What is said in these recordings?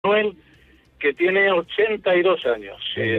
Manuel, que tiene 82 años.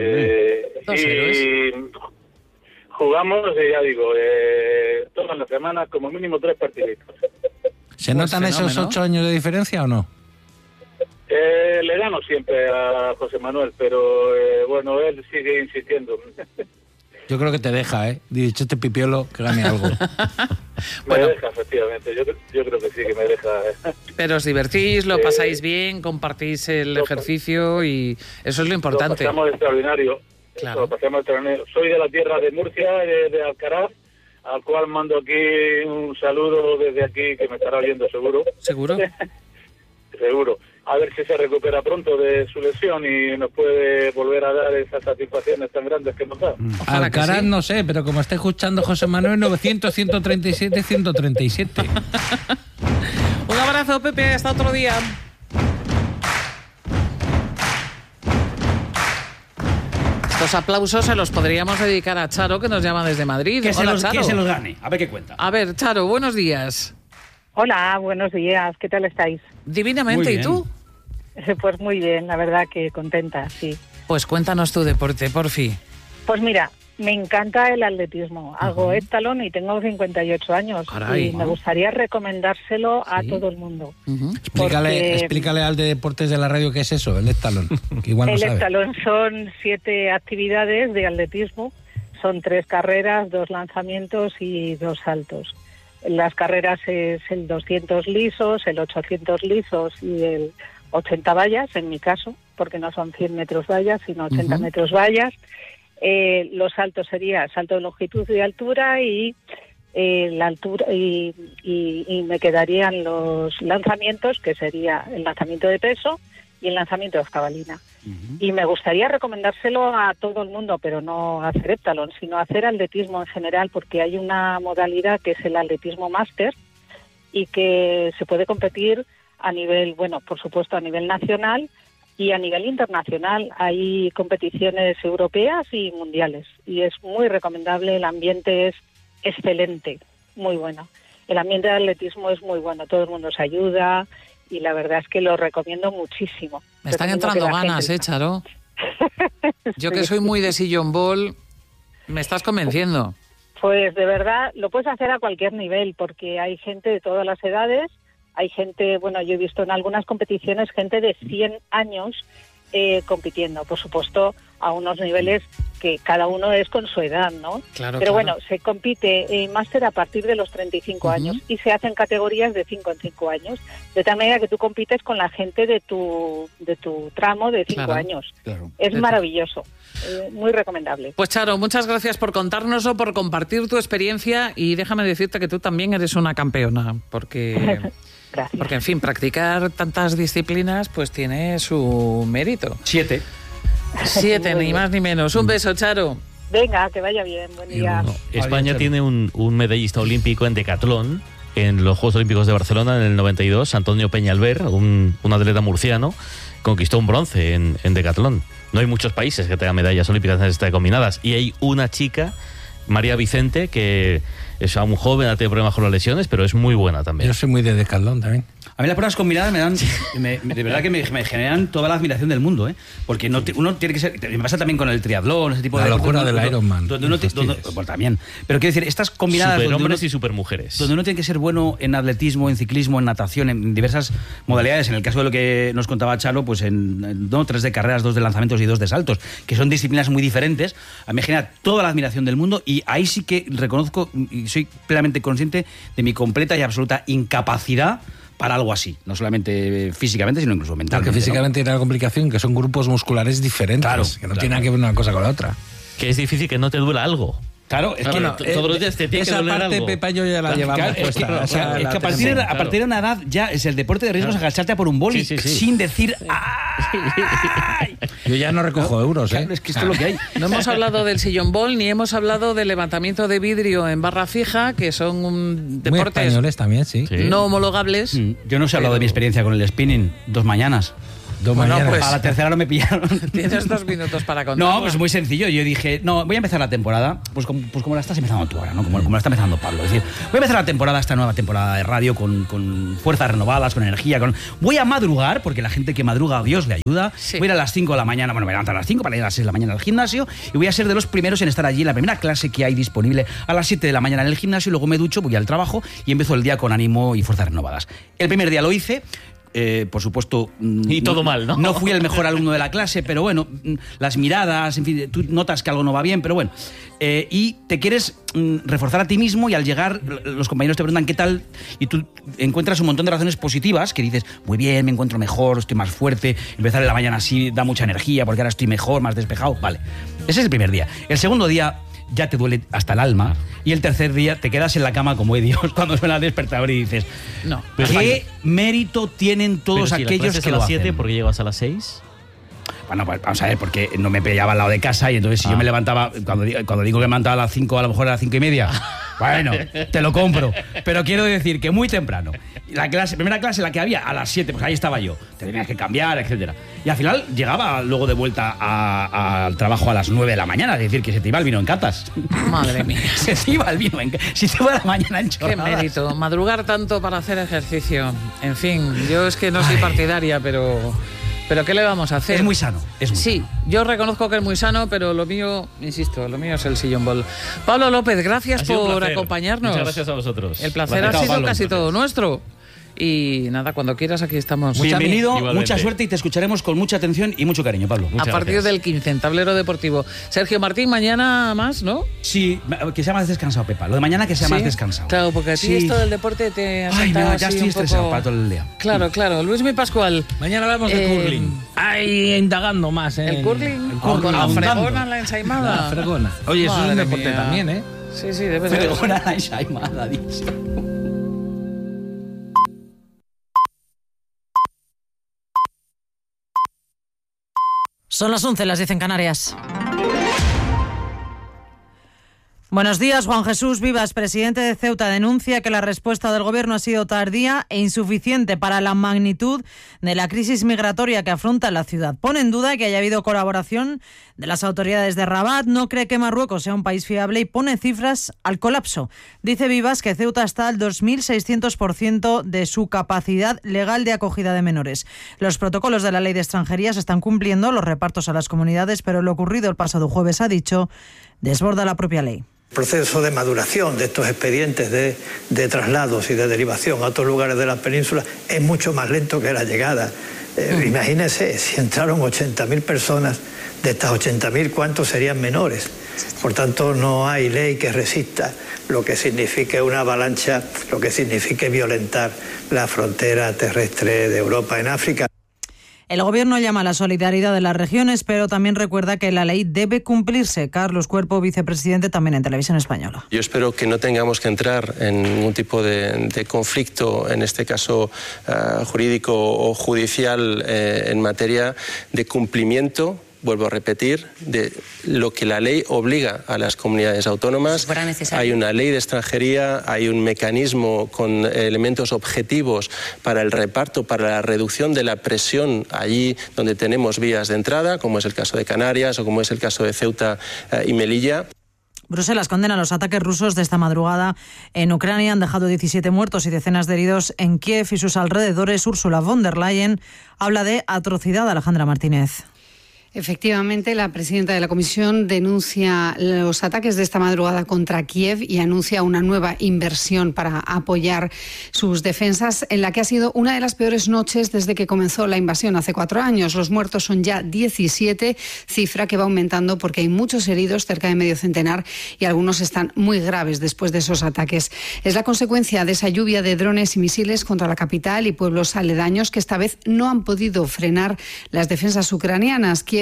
Y jugamos, ya digo, todas las semanas, como mínimo 3 partiditos. ¿Se notan esos 8 años de diferencia o no? Le gano siempre a José Manuel, pero bueno, él sigue insistiendo. Yo creo que te deja, Dicho este pipiolo, que gane algo. Me deja, efectivamente. Yo creo que sí, que me deja. Pero os divertís, lo pasáis bien, compartís el ejercicio y eso es lo importante. Lo pasamos extraordinario. Claro. Lo pasamos extraordinario. Soy de la tierra de Murcia, de Alcaraz, al cual mando aquí un saludo desde aquí, que me estará oyendo seguro. ¿Seguro? Seguro. A ver si se recupera pronto de su lesión y nos puede volver a dar esas satisfacciones tan grandes que nos da. Alcaraz sí. No sé, pero como está escuchando José Manuel, 900, 137, 137. Un abrazo, Pepe, hasta otro día. Estos aplausos se los podríamos dedicar a Charo, que nos llama desde Madrid. Hola, Charo. Que se los gane, a ver qué cuenta. A ver, Charo, buenos días. Hola, buenos días, ¿qué tal estáis? Divinamente, ¿y tú? Pues muy bien, la verdad que contenta, sí. Pues cuéntanos tu deporte, porfi. Pues mira, me encanta el atletismo. Hago heptalón y tengo 58 años. Caray, y me gustaría recomendárselo a todo el mundo. Explícale al de deportes de la radio qué es eso, el heptalón. Que igual no el sabe. heptalón son 7 actividades de atletismo. Son 3 carreras, 2 lanzamientos y 2 saltos. Las carreras es el 200 lisos, el 800 lisos y el 80 vallas, en mi caso, porque no son 100 metros vallas, sino 80 metros vallas. Los saltos sería salto de longitud y altura y la altura y me quedarían los lanzamientos, que sería el lanzamiento de peso y el lanzamiento de jabalina. Y me gustaría recomendárselo a todo el mundo, pero no hacer heptalón, sino hacer atletismo en general, porque hay una modalidad que es el atletismo máster y que se puede competir a nivel, bueno, por supuesto a nivel nacional y a nivel internacional. Hay competiciones europeas y mundiales y es muy recomendable, el ambiente es excelente, muy bueno. El ambiente de atletismo es muy bueno, todo el mundo se ayuda y la verdad es que lo recomiendo muchísimo. Me están entrando ganas, Charo. Yo que soy muy de sillón ball, me estás convenciendo. Pues de verdad, lo puedes hacer a cualquier nivel, porque hay gente de todas las edades, hay gente, bueno, yo he visto en algunas competiciones gente de 100 años compitiendo, por supuesto, a unos niveles que cada uno es con su edad, ¿no? Claro, pero claro. Bueno, se compite en máster a partir de los 35 años y se hacen categorías de 5 en 5 años, de tal manera que tú compites con la gente de tu tramo de 5 años. Claro. Es maravilloso, muy recomendable. Pues Charo, muchas gracias por contárnoslo, por compartir tu experiencia y déjame decirte que tú también eres una campeona, porque... Gracias. Porque, en fin, practicar tantas disciplinas pues tiene su mérito. 7, ni más ni menos. Un beso, Charo. Venga, que vaya bien. Buen día. España tiene un medallista olímpico en decatlón en los Juegos Olímpicos de Barcelona en el 92. Antonio Peñalver, un atleta murciano, conquistó un bronce en decatlón. No hay muchos países que tengan medallas olímpicas combinadas. Y hay una chica, María Vicente, que es aún joven, ha tenido problemas con las lesiones, pero es muy buena también. Yo soy muy de decatlón también. A mí las pruebas combinadas me dan, de verdad que me generan toda la admiración del mundo, porque uno tiene que ser, me pasa también con el triatlón, ese tipo de... La locura del Ironman. Pues también. Pero quiero decir, estas combinadas... Superhombres y supermujeres. Donde uno tiene que ser bueno en atletismo, en ciclismo, en natación, en diversas modalidades. En el caso de lo que nos contaba Charo, pues en 3 de carreras, 2 de lanzamientos y 2 de saltos, que son disciplinas muy diferentes. A mí me genera toda la admiración del mundo y ahí sí que reconozco y soy plenamente consciente de mi completa y absoluta incapacidad para algo así, no solamente físicamente, sino incluso mentalmente. Porque físicamente tiene la complicación que son grupos musculares diferentes, que no tienen nada que ver una cosa con la otra. Que es difícil que no te duela algo. Claro, es que todos los días te tiene que doler algo. Esa parte, Pepa, yo ya la llevamos puesta. Es que a partir de una edad ya es el deporte de riesgos agacharte a por un boli sin decir ¡ay! Yo ya no recojo euros, Claro, es que esto es lo que hay. No hemos hablado del sillón ball ni hemos hablado del levantamiento de vidrio en barra fija, que son deportes muy españoles también, sí. no homologables. Yo no os he hablado de mi experiencia con el spinning 2 mañanas. 2 Bueno, mañanas. pues- A la tercera no me pillaron. Tienes 2 minutos para contar. No, pues muy sencillo. Yo dije, no, voy a empezar la temporada, pues como la estás empezando tú ahora, ¿no? Como la está empezando Pablo. Es decir, voy a empezar la temporada, esta nueva temporada de radio, con fuerzas renovadas, con energía. Voy a madrugar, porque la gente que madruga a Dios le ayuda. Sí. Voy a ir a las 5 de la mañana, bueno, me levanto a las 5 para ir a las 6 de la mañana al gimnasio, y voy a ser de los primeros en estar allí en la primera clase que hay disponible a las 7 de la mañana en el gimnasio, y luego me ducho, voy al trabajo y empiezo el día con ánimo y fuerzas renovadas. El primer día lo hice. Por supuesto... Y todo mal, ¿no? No fui el mejor alumno de la clase, pero bueno, las miradas, en fin, tú notas que algo no va bien, pero bueno. Y te quieres reforzar a ti mismo, y al llegar los compañeros te preguntan qué tal, y tú encuentras un montón de razones positivas que dices, muy bien, me encuentro mejor, estoy más fuerte, empezar en la mañana así da mucha energía porque ahora estoy mejor, más despejado. Vale, ese es el primer día. El segundo día ya te duele hasta el alma, y el tercer día te quedas en la cama como Dios cuando suena el despertador y dices, No. ¿qué mérito tienen todos Pero si aquellos la clase es que a lo las 7, hacen? ¿por qué llegas a las 6? Bueno, pues vamos a ver, porque no me pillaba al lado de casa, y entonces si yo me levantaba, cuando digo que me levantaba a las 5, a lo mejor a las 5:30, bueno, te lo compro. Pero quiero decir que muy temprano. La primera clase, la que había, a las 7, pues ahí estaba yo. Te tenías que cambiar, etcétera. Y al final llegaba luego de vuelta al trabajo a las 9 de la mañana, es decir, que se te iba el vino en catas. Madre mía. Se te iba el vino en catas. Si te iba la mañana en Qué chorradas. mérito. Madrugar tanto para hacer ejercicio. En fin, yo es que no soy partidaria, pero ¿qué le vamos a hacer? Es muy sano. Es muy Sí, sano. yo reconozco que es muy sano, pero lo mío, insisto, lo mío es el sillón bol. Pablo López, gracias Ha sido un por placer. acompañarnos. Muchas gracias a vosotros. El placer ha Placer, sido Pablo, casi un placer. todo nuestro. Y nada, cuando quieras aquí estamos. Bienvenido, Igualmente. mucha suerte, y te escucharemos con mucha atención y mucho cariño, Pablo. A Muchas partir gracias. del 15 en Tablero Deportivo. Sergio Martín, mañana más, ¿no? Sí, que sea más descansado, Pepa. Lo de mañana que sea más Sí. descansado. Claro, porque a ti Sí. esto del deporte te ha Ay, sentado no, ya así estoy un estresado poco... para todo el día. Claro, claro. Luis Mi Pascual. Mañana hablamos de curling. Ahí indagando más, ¿eh? ¿El curling? El Con la ahondando. fregona, la ensaimada. La fregona. Oye, eso es un Madre deporte mía. también, ¿eh? Sí, sí, debe ser. Pero una ensaimada, dice. Son las 11, las 10 en Canarias. Buenos días. Juan Jesús Vivas, presidente de Ceuta, denuncia que la respuesta del Gobierno ha sido tardía e insuficiente para la magnitud de la crisis migratoria que afronta la ciudad. Pone en duda que haya habido colaboración de las autoridades de Rabat, no cree que Marruecos sea un país fiable y pone cifras al colapso. Dice Vivas que Ceuta está al 2.600% de su capacidad legal de acogida de menores. Los protocolos de la Ley de Extranjería se están cumpliendo, los repartos a las comunidades, pero lo ocurrido el pasado jueves, ha dicho, desborda la propia ley. El proceso de maduración de estos expedientes de traslados y de derivación a otros lugares de la península es mucho más lento que la llegada. Imagínense, si entraron 80.000 personas, de estas 80.000, ¿cuántos serían menores? Por tanto, no hay ley que resista lo que signifique una avalancha, lo que signifique violentar la frontera terrestre de Europa en África. El Gobierno llama a la solidaridad de las regiones, pero también recuerda que la ley debe cumplirse. Carlos Cuerpo, vicepresidente, también en Televisión Española. Yo espero que no tengamos que entrar en ningún tipo de conflicto, en este caso jurídico o judicial, en materia de cumplimiento, vuelvo a repetir, de lo que la ley obliga a las comunidades autónomas. Hay una ley de extranjería, hay un mecanismo con elementos objetivos para el reparto, para la reducción de la presión allí donde tenemos vías de entrada, como es el caso de Canarias o como es el caso de Ceuta y Melilla. Bruselas condena los ataques rusos de esta madrugada en Ucrania. Han dejado 17 muertos y decenas de heridos en Kiev y sus alrededores. Ursula von der Leyen habla de atrocidad. Alejandra Martínez. Efectivamente, la presidenta de la Comisión denuncia los ataques de esta madrugada contra Kiev y anuncia una nueva inversión para apoyar sus defensas, en la que ha sido una de las peores noches desde que comenzó la invasión hace 4 años. Los muertos son ya 17, cifra que va aumentando porque hay muchos heridos, cerca de medio centenar, y algunos están muy graves después de esos ataques. Es la consecuencia de esa lluvia de drones y misiles contra la capital y pueblos aledaños que esta vez no han podido frenar las defensas ucranianas. Kiev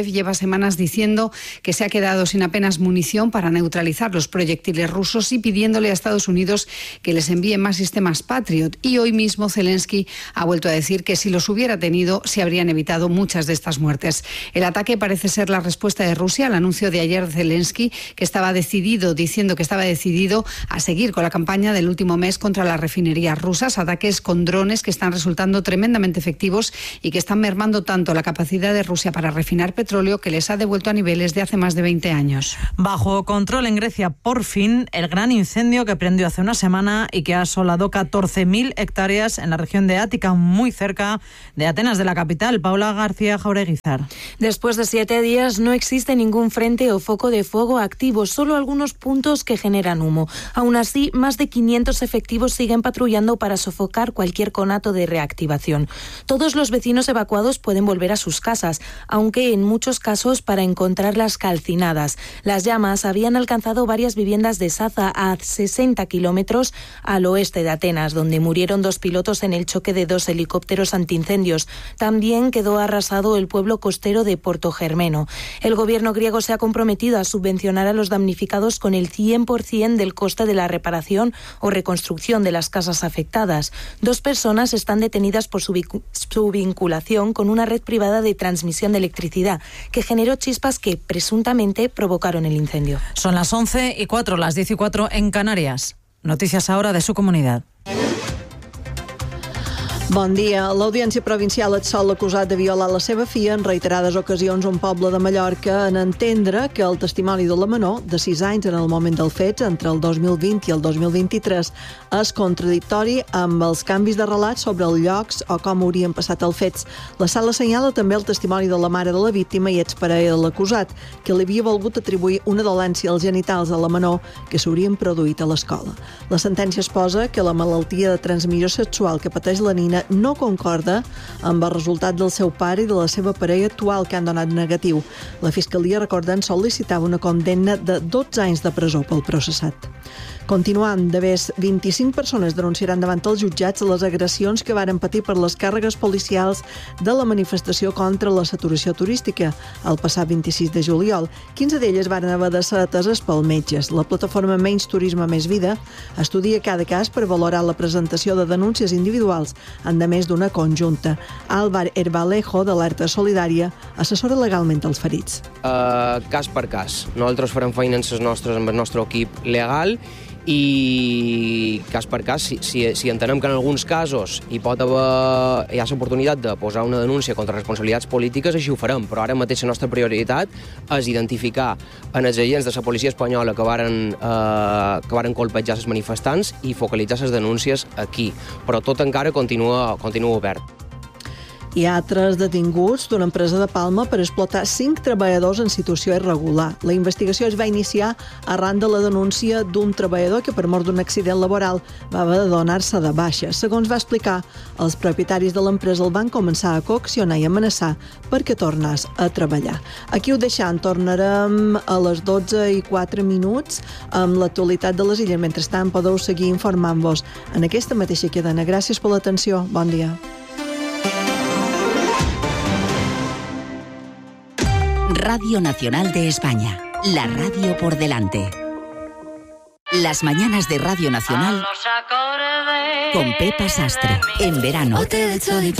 Kiev lleva semanas diciendo que se ha quedado sin apenas munición para neutralizar los proyectiles rusos y pidiéndole a Estados Unidos que les envíe más sistemas Patriot. Y hoy mismo Zelensky ha vuelto a decir que si los hubiera tenido se habrían evitado muchas de estas muertes. El ataque parece ser la respuesta de Rusia al anuncio de ayer de Zelensky, diciendo que estaba decidido a seguir con la campaña del último mes contra las refinerías rusas, ataques con drones que están resultando tremendamente efectivos y que están mermando tanto la capacidad de Rusia para refinar petróleo que les ha devuelto a niveles de hace más de 20 años. Bajo control en Grecia, por fin, el gran incendio que prendió hace una semana y que ha asolado 14.000 hectáreas en la región de Ática, muy cerca de Atenas, de la capital. Paula García Jaureguizar. Después de 7 días no existe ningún frente o foco de fuego activo, solo algunos puntos que generan humo. Aún así, más de 500 efectivos siguen patrullando para sofocar cualquier conato de reactivación. Todos los vecinos evacuados pueden volver a sus casas, aunque en muchos casos para encontrarlas calcinadas. Las llamas habían alcanzado varias viviendas de Saza a 60 kilómetros al oeste de Atenas, donde murieron 2 pilotos en el choque de 2 helicópteros antiincendios. También quedó arrasado el pueblo costero de Portogermeno. El gobierno griego se ha comprometido a subvencionar a los damnificados con el 100% del coste de la reparación o reconstrucción de las casas afectadas. 2 personas están detenidas por su vinculación con una red privada de transmisión de electricidad que generó chispas que presuntamente provocaron el incendio. Son las 11:04, las 10:04 en Canarias. Noticias ahora de su comunidad. Bon dia. L'Audiència Provincial absol l'acusat de violar la seva filla en reiterades ocasions a un poble de Mallorca en entendre que el testimoni de la menor, de 6 anys en el moment del fet, entre el 2020 i el 2023, és contradictori amb els canvis de relat sobre els llocs o com haurien passat els fets. La sala assenyala també el testimoni de la mare de la víctima i exparella de l'acusat, que li havia volgut atribuir una dolència als genitals a la menor que s'haurien produït a l'escola. La sentència exposa que la malaltia de transmissió sexual que pateix la nina no concorda amb el resultat del seu pare i de la seva parella actual, que han donat negatiu. La Fiscalia, recordem, sol·licitava una condemna de 12 anys de presó pel processat. Continuant, de més 25 persones denunciaran davant els jutjats les agressions que varen patir per les càrregues policials de la manifestació contra la saturació turística el passat 26 de juliol. 15 d'elles varen haver de ser ateses pel metges. La plataforma Menys Turisme Més Vida estudia cada cas per valorar la presentació de denúncies individuals en de més d'una conjunta. Álvar Herbalejo, d'Alerta Solidària, assessora legalment els ferits. Cas per cas. Nosaltres farem feines nostres amb el nostre equip legal i cas per cas, si entenem que en alguns casos hi ha l'oportunitat de posar una denúncia contra responsabilitats polítiques, així ho farem, però ara mateix la nostra prioritat és identificar en els agents de la policia espanyola que varen colpejar els manifestants i focalitzar les denúncies aquí, però tot encara continua obert. Hi ha 3 detinguts d'una empresa de Palma per explotar 5 treballadors en situació irregular. La investigació es va iniciar arran de la denúncia d'un treballador que per mort d'un accident laboral va haver de donar-se de baixa. Segons va explicar, els propietaris de l'empresa el van començar a coaccionar i amenaçar perquè tornés a treballar. Aquí ho deixem, tornarem a les 12:04 amb l'actualitat de les Illes. Mentrestant podeu seguir informant-vos en aquesta mateixa cadena. Gràcies per l'atenció. Bon dia. Radio Nacional de España, la radio por delante. Las mañanas de Radio Nacional con Pepa Sastre, en verano.